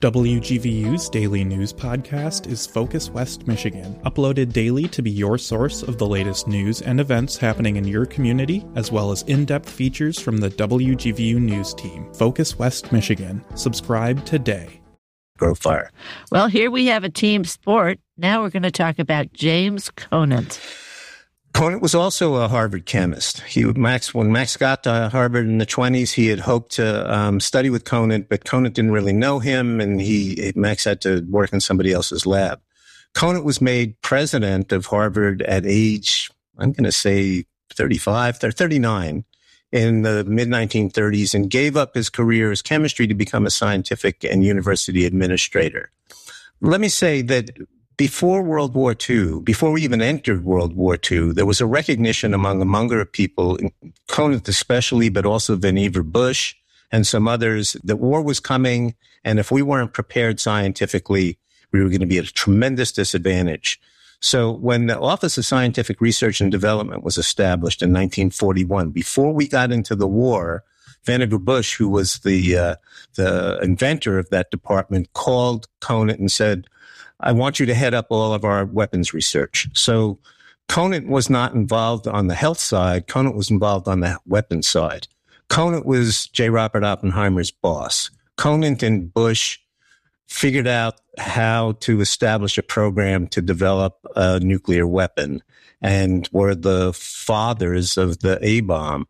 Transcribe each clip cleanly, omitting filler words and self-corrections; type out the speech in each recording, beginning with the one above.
WGVU's daily news podcast is Focus West Michigan, uploaded daily to be your source of the latest news and events happening in your community, as well as in-depth features from the WGVU news team. Focus West Michigan. Subscribe today. Grow fire. Well, here we have a team sport. Now we're going to talk about James Conant. Conant was also a Harvard chemist. When Max got to Harvard in the 1920s, he had hoped to study with Conant, but Conant didn't really know him, and Max had to work in somebody else's lab. Conant was made president of Harvard at age, I'm going to say 35 or 39 in the mid-1930s, and gave up his career as chemistry to become a scientific and university administrator. Let me say that before World War II, before we even entered World War II, there was a recognition among a number of people, Conant especially, but also Vannevar Bush and some others, that war was coming. And if we weren't prepared scientifically, we were going to be at a tremendous disadvantage. So when the Office of Scientific Research and Development was established in 1941, before we got into the war, Vannevar Bush, who was the inventor of that department, called Conant and said, I want you to head up all of our weapons research. So Conant was not involved on the health side. Conant was involved on the weapons side. Conant was J. Robert Oppenheimer's boss. Conant and Bush figured out how to establish a program to develop a nuclear weapon and were the fathers of the A-bomb.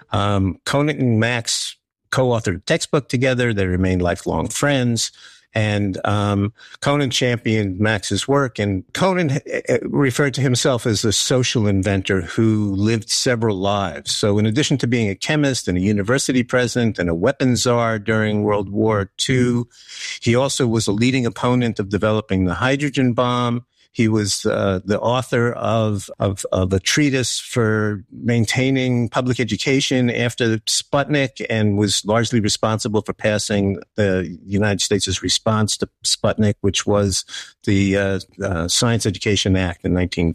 Conant and Max co-authored a textbook together. They remained lifelong friends. And Conant championed Max's work, and Conant referred to himself as a social inventor who lived several lives. So in addition to being a chemist and a university president and a weapons czar during World War II, he also was a leading opponent of developing the hydrogen bomb. He was the author of a treatise for maintaining public education after Sputnik, and was largely responsible for passing the United States' response to Sputnik, which was the Science Education Act in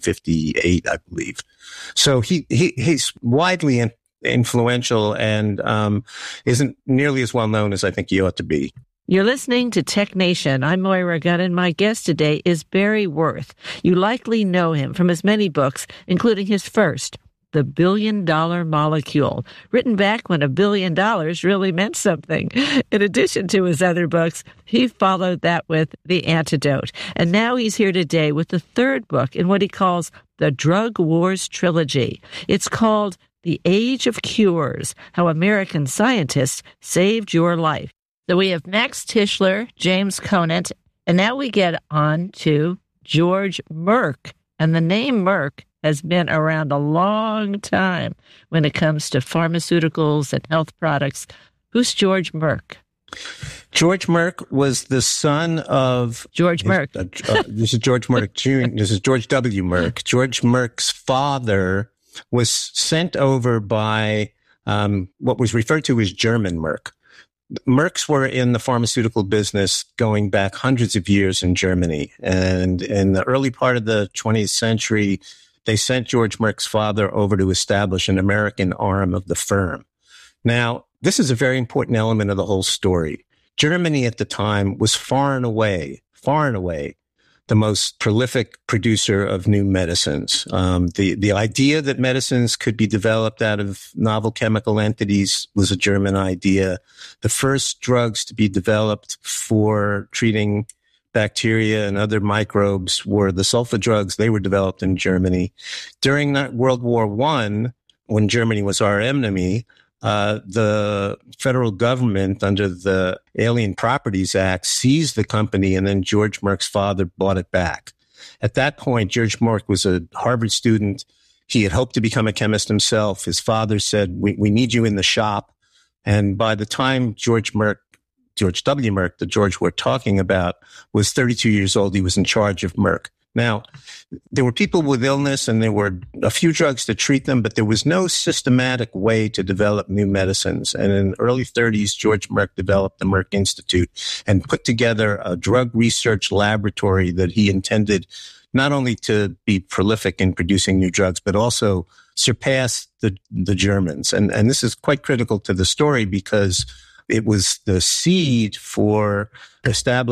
1958, I believe. So he's widely influential and isn't nearly as well known as I think he ought to be. You're listening to Tech Nation. I'm Moira Gunn, and my guest today is Barry Worth. You likely know him from his many books, including his first, The $1 Billion Molecule, written back when $1 billion really meant something. In addition to his other books, he followed that with The Antidote. And now he's here today with the third book in what he calls the Drug Wars Trilogy. It's called The Age of Cures, How American Scientists Saved Your Life. So we have Max Tishler, James Conant, and now we get on to George Merck. And the name Merck has been around a long time when it comes to pharmaceuticals and health products. Who's George Merck? George Merck was the son of George Merck. This is George Merck Jr. This is George W. Merck. George Merck's father was sent over by what was referred to as German Merck. Mercks were in the pharmaceutical business going back hundreds of years in Germany. And in the early part of the 20th century, they sent George Merck's father over to establish an American arm of the firm. Now, this is a very important element of the whole story. Germany at the time was far and away, the most prolific producer of new medicines. The idea that medicines could be developed out of novel chemical entities was a German idea. The first drugs to be developed for treating bacteria and other microbes were the sulfa drugs. They were developed in Germany. During World War I, when Germany was our enemy, the federal government, under the Alien Properties Act, seized the company, and then George Merck's father bought it back. At that point, George Merck was a Harvard student. He had hoped to become a chemist himself. His father said, we need you in the shop. And by the time George W. Merck, the George we're talking about, was 32 years old, he was in charge of Merck. Now, there were people with illness and there were a few drugs to treat them, but there was no systematic way to develop new medicines. And in the early 30s, George Merck developed the Merck Institute and put together a drug research laboratory that he intended not only to be prolific in producing new drugs, but also surpass the Germans. And this is quite critical to the story because it was the seed for establishing